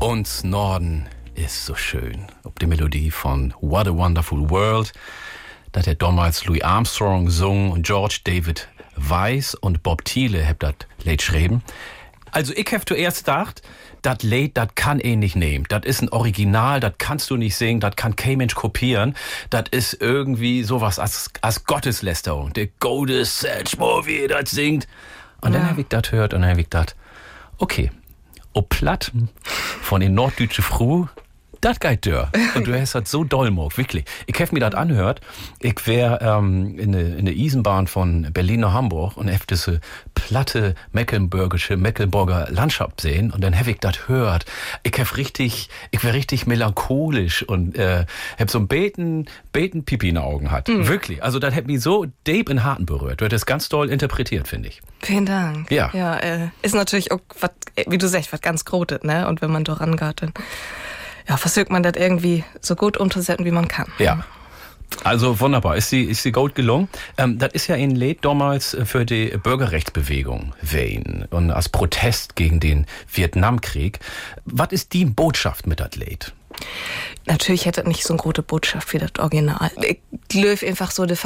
Und Norden ist so schön. Ob die Melodie von What a Wonderful World, das hat damals Louis Armstrong gesungen und George David Weiss und Bob Thiele haben das Lied geschrieben. Also ich hab zuerst gedacht, das Lied, das kann nicht nehmen. Das ist ein Original, das kannst du nicht singen, das kann kein Mensch kopieren. Das ist irgendwie sowas als Gotteslästerung. Der Gottes Selchmo, wie das singt. Und dann hab ich das gehört und dann hab ich gedacht, okay, ob Platt von den norddeutsche Früh, das geht dir. Und du hast das so doll gemacht, wirklich. Ich hab mir das anhört. Ich wär in der Eisenbahn von Berlin nach Hamburg und hab diese platte Mecklenburger Landschaft sehen und dann hab ich das hört. Ich wär richtig melancholisch und hab so ein Beten Pipi in den Augen hat. Wirklich. Also das hat mich so deep in den Harten berührt. Du hast das ganz doll interpretiert, finde ich. Vielen Dank. Ja. Ist natürlich auch, wie du sagst, was ganz Grotes, ne? Und wenn man da rangeht, dann versucht man das irgendwie so gut umzusetzen, wie man kann. Ja. Also wunderbar. Ist sie gut gelungen? Das ist ja ein Lied damals für die Bürgerrechtsbewegung Wayne und als Protest gegen den Vietnamkrieg. Was ist die Botschaft mit das Lied? Natürlich hätte es nicht so eine große Botschaft wie das Original. Ich glaube einfach so, die